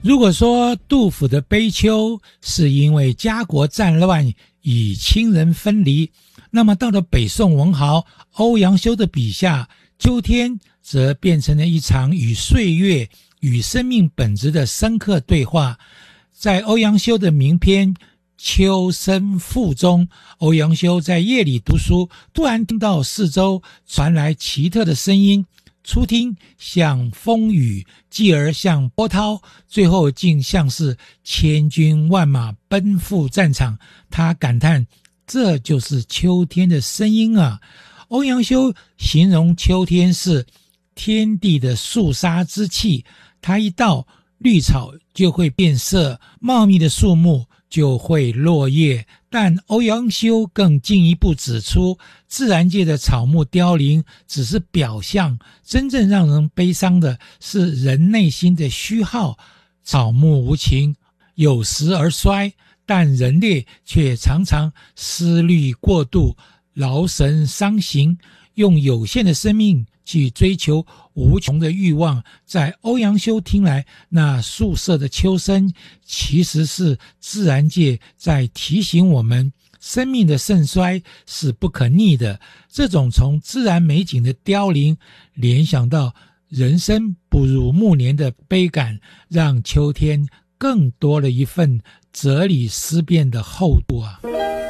如果说杜甫的悲秋是因为家国战乱与亲人分离，那么到了北宋文豪欧阳修的笔下，秋天则变成了一场与岁月与生命本质的深刻对话。在欧阳修的名篇《秋声赋》中，欧阳修在夜里读书，突然听到四周传来奇特的声音，初听像风雨，继而像波涛，最后竟像是千军万马奔赴战场。他感叹，这就是秋天的声音啊！欧阳修形容秋天是天地的肃杀之气，它一到，绿草就会变色，茂密的树木就会落叶。但欧阳修更进一步指出，自然界的草木凋零只是表象，真正让人悲伤的是人内心的虚耗。草木无情，有时而衰，但人类却常常思虑过度，劳神伤形，用有限的生命去追求无穷的欲望。在欧阳修听来，那肃瑟的秋声其实是自然界在提醒我们，生命的盛衰是不可逆的。这种从自然美景的凋零联想到人生步入暮年的悲感，让秋天更多了一份哲理思辨的厚度啊。